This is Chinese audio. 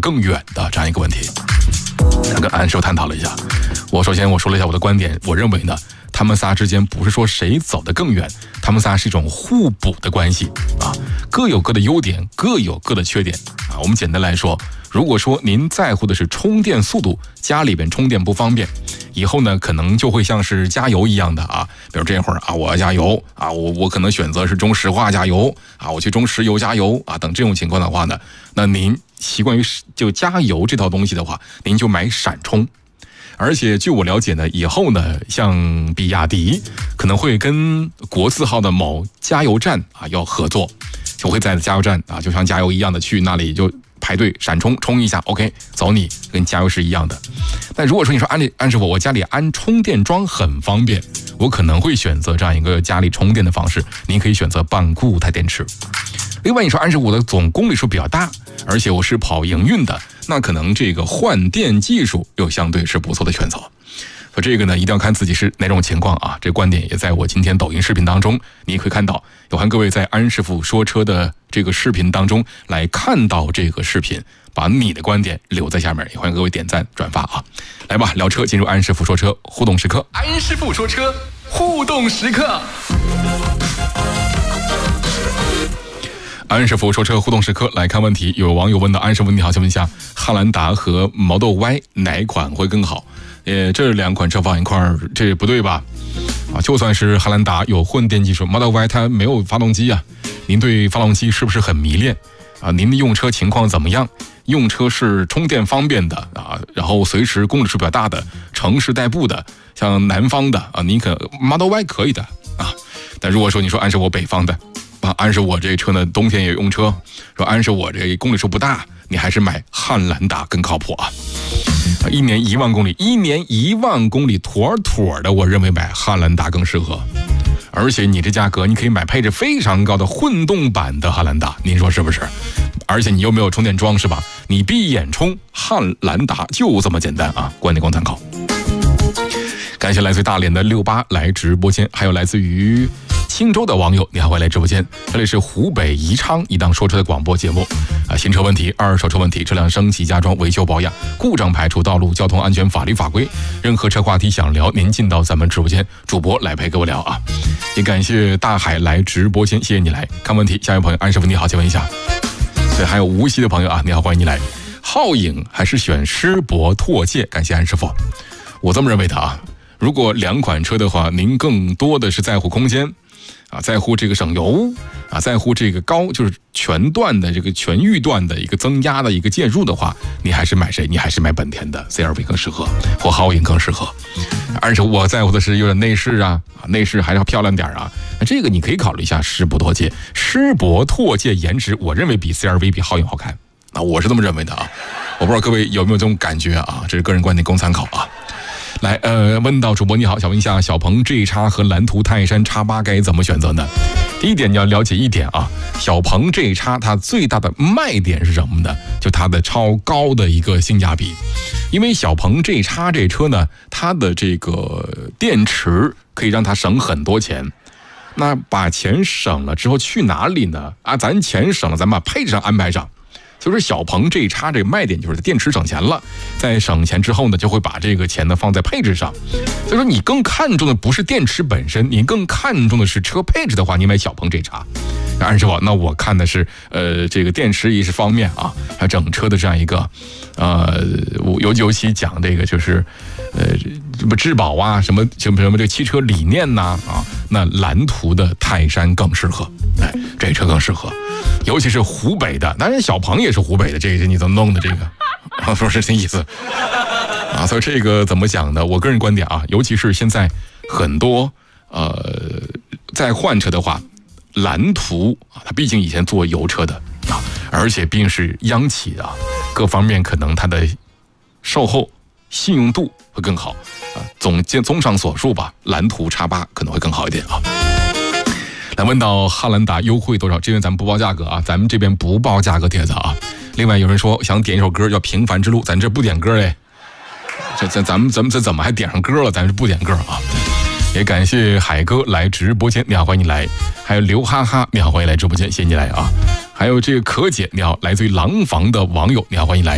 更远的这样一个问题。跟安师傅探讨了一下，首先我说了一下我的观点，我认为呢，他们仨之间不是说谁走得更远，他们仨是一种互补的关系啊，各有各的优点，各有各的缺点啊。我们简单来说，如果说您在乎的是充电速度，家里边充电不方便，以后呢可能就会像是加油一样的啊，比如这会儿啊我要加油啊，我可能选择是中石化加油啊，我去中石油加油啊，等这种情况的话呢，那您习惯于就加油这套东西的话，您就买闪充。而且据我了解呢，以后呢，像比亚迪可能会跟国字号的某加油站啊要合作，就会在加油站啊，就像加油一样的去那里就排队闪充一下 ，OK， 走你，跟加油是一样的。但如果说你说安师傅，我家里安充电桩很方便，我可能会选择这样一个家里充电的方式，您可以选择半固态电池。另外你说安师傅，我的总公里数比较大，而且我是跑营运的，那可能这个换电技术又相对是不错的选择。所以这个呢，一定要看自己是哪种情况啊。这观点也在我今天抖音视频当中，你也会看到。有欢迎各位在安师傅说车的这个视频当中来看到这个视频，把你的观点留在下面，也欢迎各位点赞转发啊。来吧，聊车，进入安师傅说车互动时刻。安师傅说车互动时刻。安师傅说车互动时刻，来看问题。有网友问到，安师傅你好，请问一下，汉兰达和Model Y哪款会更好？这两款车放一块儿，这不对吧？啊，就算是汉兰达有混电技术，Model Y 它没有发动机啊。您对发动机是不是很迷恋啊？您的用车情况怎么样？用车是充电方便的啊，然后随时公里数比较大的，城市代步的，像南方的啊，你Model Y 可以的啊。但如果说你说安师傅北方的。安师我这车呢，冬天也用车，说安师我这公里数不大，你还是买汉兰达更靠谱啊。1年1万公里，1年1万公里妥的，我认为买汉兰达更适合。而且你这价格，你可以买配置非常高的混动版的汉兰达，您说是不是？而且你又没有充电桩是吧？你闭眼充汉兰达就这么简单啊！观点供参考。感谢来自大连的68来直播间，还有来自于青州的网友，你好，欢迎来直播间。这里是湖北宜昌一档说车的广播节目啊，新车问题、二手车问题、车辆升级加装、维修保养、故障排除、道路交通安全、法律法规，任何车话题想聊，您进到咱们直播间，主播来陪各位聊啊。也感谢大海来直播间，谢谢你来看问题。下一位朋友安师傅你好，请问一下。对，还有无锡的朋友啊，你好，欢迎你来。皓影还是选狮铂拓界？感谢安师傅。我这么认为的啊，如果两款车的话，您更多的是在乎空间。啊，在乎这个省油啊，在乎这个就是全域段的一个增压的一个介入的话，你还是买谁？你还是买本田的 CR-V 更适合，或皓影更适合。而且我在乎的是有点内饰啊，内饰还是要漂亮点啊。那这个你可以考虑一下狮铂拓界。狮铂拓界颜值，我认为比 CR-V 比皓影好看。那我是这么认为的啊，我不知道各位有没有这种感觉啊？这是个人观点，供参考啊。来，问到主播你好，想问一下小鹏 G-X 和蓝图泰山 X8 该怎么选择呢？第一点你要了解一点啊，小鹏 G-X 它最大的卖点是什么呢？就它的超高的一个性价比。因为小鹏 G-X 这车呢，它的这个电池可以让它省很多钱。那把钱省了之后去哪里呢？啊，咱钱省了，咱把配置上安排上。所以说小鹏 G-X 这个卖点就是电池省钱了，在省钱之后呢，就会把这个钱呢放在配置上。所以说你更看重的不是电池本身，你更看重的是车配置的话，你买小鹏 G-X。安师傅，那我看的是这个电池一是方面啊，还有整车的这样一个尤其讲这个就是什么质保啊，什么这个汽车理念呐啊，那蓝图的泰山更适合，哎，这车更适合，尤其是湖北的，当然小鹏也是湖北的，这你怎么弄的这个？说是这意思啊，所以这个怎么讲呢？我个人观点啊，尤其是现在很多在换车的话。蓝图啊，它毕竟以前做油车的啊，而且毕竟是央企啊，各方面可能它的售后信用度会更好啊。综上所述吧，蓝图 X8 可能会更好一点啊。来问到汉兰达优惠多少？这边咱们不报价格啊，咱们这边不报价格帖子啊。另外有人说想点一首歌叫《平凡之路》，咱这不点歌嘞，咱们这怎么还点上歌了？咱是不点歌啊。也感谢海哥来直播间，你好，欢迎你来。还有刘哈哈，你好，欢迎来直播间，谢谢你来啊。还有这个可姐，你好，来自于廊坊的网友，你好，欢迎来。